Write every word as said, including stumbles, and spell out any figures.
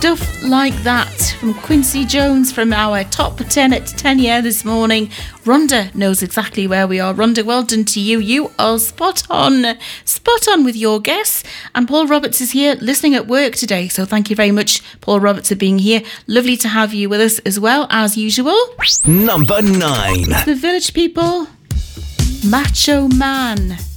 Stuff Like That from Quincy Jones from our top ten at ten year this morning. Rhonda knows exactly where we are. Rhonda, well done to you. You are spot on. Spot on with your guess. And Paul Roberts is here listening at work today. So thank you very much, Paul Roberts, for being here. Lovely to have you with us as well, as usual. Number nine. The Village People, Macho Man.